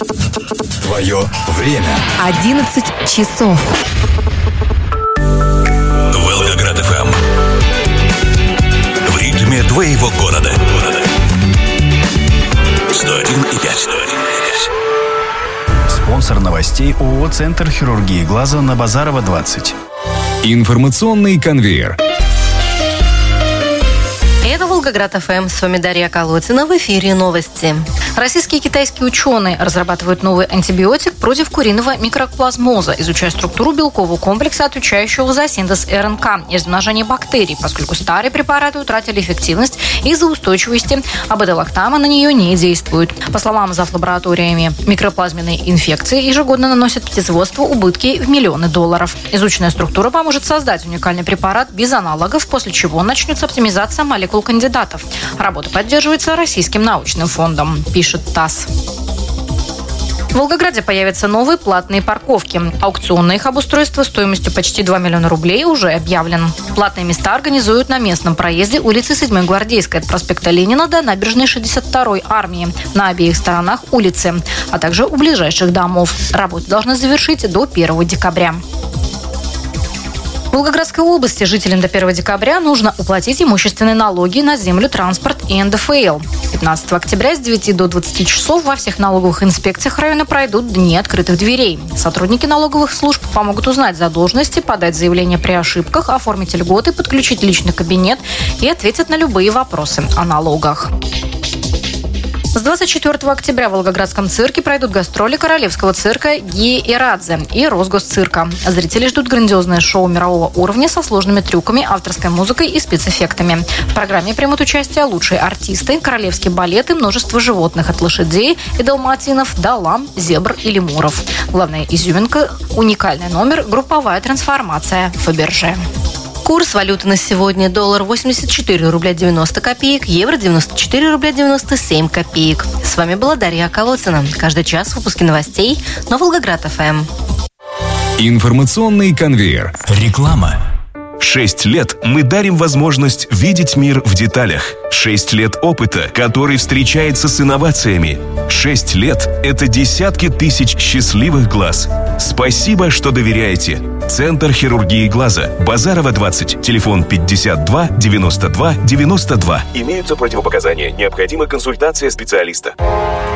Твое время. 11 часов. Волгоград ФМ. В ритме твоего города. 101,5. Спонсор новостей ООО «Центр хирургии глаза» на Базарова, 20. Информационный конвейер. Это Волгоград ФМ. С вами Дарья Колотина. В эфире новости. Российские и китайские ученые разрабатывают новый антибиотик против куриного микроплазмоза, изучая структуру белкового комплекса, отвечающего за синтез РНК и размножение бактерий, поскольку старые препараты утратили эффективность из-за устойчивости, а бета-лактамы на нее не действуют. По словам завлабораториями, микроплазменные инфекции ежегодно наносят птицеводству убытки в миллионы долларов. Изученная структура поможет создать уникальный препарат без аналогов, после чего начнется оптимизация молекул кандидатов. Работа поддерживается Российским научным фондом, пишет ТАСС. В Волгограде появятся новые платные парковки. Аукцион на их обустройство стоимостью почти 2 миллиона рублей уже объявлен. Платные места организуют на местном проезде улицы 7-й Гвардейской от проспекта Ленина до набережной 62-й армии на обеих сторонах улицы, а также у ближайших домов. Работы должны завершить до 1 декабря. В Волгоградской области жителям до 1 декабря нужно уплатить имущественные налоги на землю, транспорт и НДФЛ. 15 октября с 9 до 20 часов во всех налоговых инспекциях района пройдут дни открытых дверей. Сотрудники налоговых служб помогут узнать задолженности, подать заявление при ошибках, оформить льготы, подключить личный кабинет и ответят на любые вопросы о налогах. С 24 октября в Волгоградском цирке пройдут гастроли королевского цирка Гиерадзе и Росгосцирка. Зрители ждут грандиозное шоу мирового уровня со сложными трюками, авторской музыкой и спецэффектами. В программе примут участие лучшие артисты, королевские балеты, множество животных от лошадей и далматинов до лам, зебр и лемуров. Главная изюминка – уникальный номер «Групповая трансформация Фаберже». Курс валюты на сегодня: доллар 84 рубля 90 копеек, евро 94 рубля 97 копеек. С вами была Дарья Колотина. Каждый час в выпуске новостей на Волгоград ФМ. Информационный конвейер. Реклама. 6 лет мы дарим возможность видеть мир в деталях. 6 лет опыта, который встречается с инновациями. 6 лет – это десятки тысяч счастливых глаз. Спасибо, что доверяете. Центр хирургии глаза. Базарова, 20. Телефон 52 92 92. Имеются противопоказания. Необходима консультация специалиста.